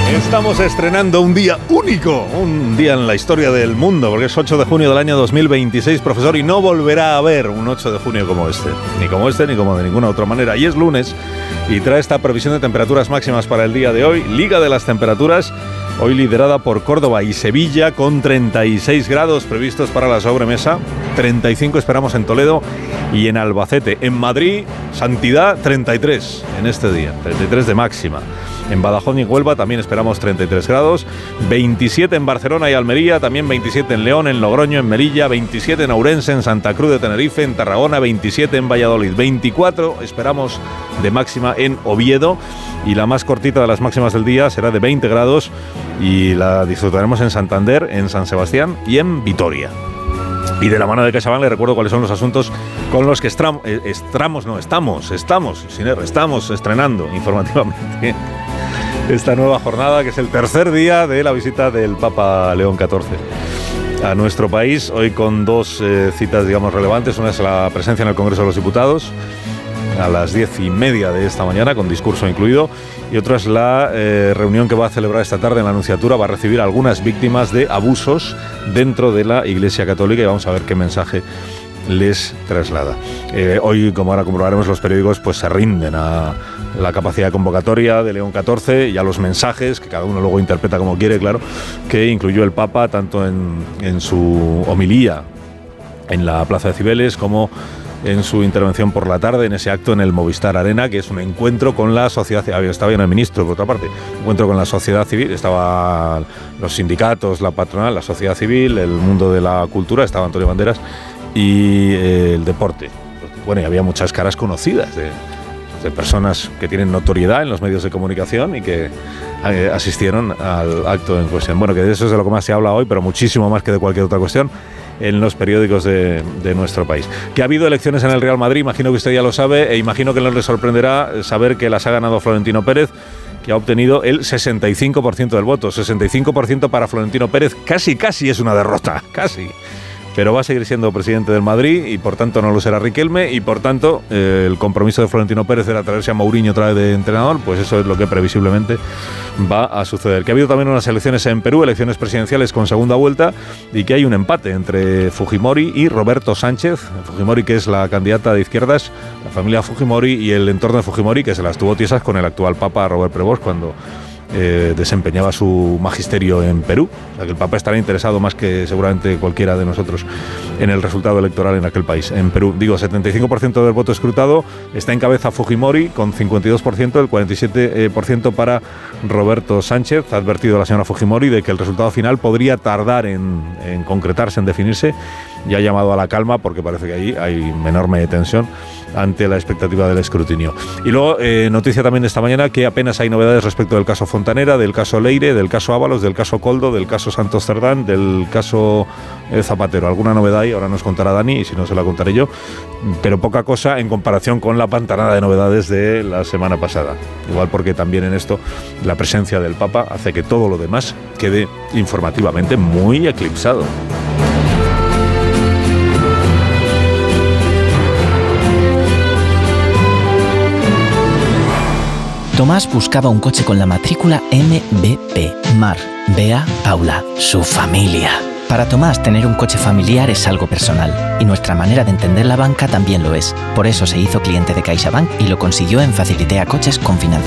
Estamos estrenando un día único, un día en la historia del mundo, porque es 8 de junio del año 2026, profesor, y no volverá a haber un 8 de junio como este, ni como de ninguna otra manera. Y es lunes y trae esta previsión de temperaturas máximas para el día de hoy. Liga de las temperaturas, hoy liderada por Córdoba y Sevilla, con 36 grados previstos para la sobremesa, 35 esperamos en Toledo y en Albacete. En Madrid, Santidad, 33 en este día, 33 de máxima. En Badajoz y en Huelva también esperamos 33 grados, 27 en Barcelona y Almería, también 27 en León, en Logroño, en Melilla, 27 en Ourense, en Santa Cruz de Tenerife, en Tarragona, 27 en Valladolid, 24 esperamos de máxima en Oviedo, y la más cortita de las máximas del día será de 20 grados y la disfrutaremos en Santander, en San Sebastián y en Vitoria. Y de la mano de CaixaBank le recuerdo cuáles son los asuntos con los que estamos estrenando informativamente esta nueva jornada, que es el tercer día de la visita del Papa León XIV a nuestro país, hoy con dos citas, digamos, relevantes. Una es la presencia en el Congreso de los Diputados a las 10:30 de esta mañana, con discurso incluido, y otra es la reunión que va a celebrar esta tarde en la Nunciatura. Va a recibir a algunas víctimas de abusos dentro de la Iglesia Católica y vamos a ver qué mensaje les traslada. Hoy, como ahora comprobaremos, los periódicos pues se rinden a la capacidad de convocatoria de León XIV y a los mensajes, que cada uno luego interpreta como quiere, claro, que incluyó el Papa tanto en su homilía en la Plaza de Cibeles como en su intervención por la tarde en ese acto en el Movistar Arena, que es un encuentro con la sociedad civil. Estaba bien el ministro, por otra parte, encuentro con la sociedad civil, estaban los sindicatos, la patronal, la sociedad civil, el mundo de la cultura, estaba Antonio Banderas, y el deporte. Bueno, y había muchas caras conocidas de personas que tienen notoriedad en los medios de comunicación y que asistieron al acto en cuestión. Bueno, que de eso es de lo que más se habla hoy, pero muchísimo más que de cualquier otra cuestión en los periódicos de nuestro país. Que ha habido elecciones en el Real Madrid, imagino que usted ya lo sabe, e imagino que no le sorprenderá saber que las ha ganado Florentino Pérez, que ha obtenido el 65% del voto. 65% para Florentino Pérez, casi es una derrota, casi. Pero va a seguir siendo presidente del Madrid y por tanto no lo será Riquelme, y por tanto el compromiso de Florentino Pérez era traerse a Mourinho otra vez de entrenador, pues eso es lo que previsiblemente va a suceder. Que ha habido también unas elecciones en Perú, elecciones presidenciales con segunda vuelta, y que hay un empate entre Fujimori y Roberto Sánchez. Fujimori, que es la candidata de izquierdas, la familia Fujimori, y el entorno de Fujimori, que se las tuvo tiesas con el actual Papa Robert Prevost cuando desempeñaba su magisterio en Perú. O sea que el Papa estará interesado más que seguramente cualquiera de nosotros en el resultado electoral en aquel país, en Perú. Digo, 75% del voto escrutado está en cabeza Fujimori con 52%, el 47% para Roberto Sánchez. Ha advertido la señora Fujimori de que el resultado final podría tardar en concretarse, en definirse, y ha llamado a la calma porque parece que ahí hay enorme tensión ante la expectativa del escrutinio. Y luego, noticia también de esta mañana, que apenas hay novedades respecto del caso Fontanera, del caso Leire, del caso Ábalos, del caso Coldo, del caso Santos Cerdán, del caso Zapatero. Alguna novedad hay, ahora nos contará Dani, y si no se la contaré yo, pero poca cosa en comparación con la pantanada de novedades de la semana pasada. Igual porque también en esto la presencia del Papa hace que todo lo demás quede informativamente muy eclipsado. Tomás buscaba un coche con la matrícula MBP. Mar, Bea, Paula, su familia. Para Tomás, tener un coche familiar es algo personal, y nuestra manera de entender la banca también lo es. Por eso se hizo cliente de CaixaBank y lo consiguió en Facilitea Coches con financiación